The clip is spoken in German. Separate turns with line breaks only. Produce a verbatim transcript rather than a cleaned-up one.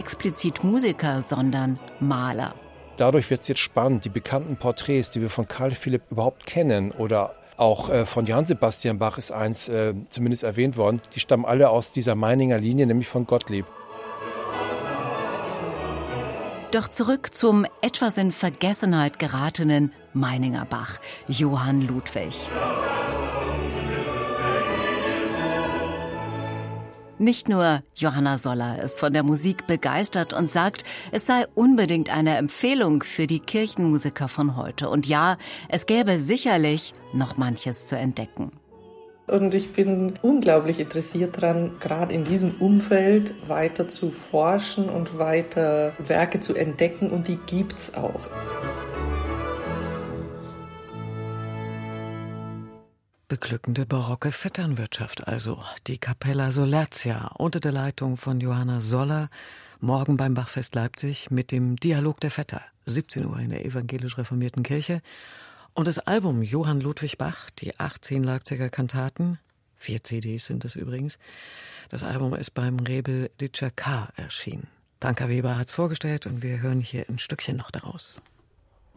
explizit Musiker, sondern Maler.
Dadurch wird es jetzt spannend. Die bekannten Porträts, die wir von Carl Philipp überhaupt kennen oder auch äh, von Johann Sebastian Bach ist eins äh, zumindest erwähnt worden, die stammen alle aus dieser Meininger Linie, nämlich von Gottlieb.
Doch zurück zum etwas in Vergessenheit geratenen Meininger Bach, Johann Ludwig. Nicht nur Johanna Soller ist von der Musik begeistert und sagt, es sei unbedingt eine Empfehlung für die Kirchenmusiker von heute. Und ja, es gäbe sicherlich noch manches zu entdecken.
Und ich bin unglaublich interessiert daran, gerade in diesem Umfeld weiter zu forschen und weiter Werke zu entdecken. Und die gibt's auch.
Beglückende barocke Vetternwirtschaft also. Die Capella Solertia unter der Leitung von Johanna Soller. Morgen beim Bachfest Leipzig mit dem Dialog der Vetter. siebzehn Uhr in der evangelisch-reformierten Kirche. Und das Album Johann Ludwig Bach, die achtzehn Leipziger Kantaten, vier C Ds sind es übrigens, das Album ist beim Label Richer K. erschienen. Blanca Weber hat es vorgestellt und wir hören hier ein Stückchen noch daraus.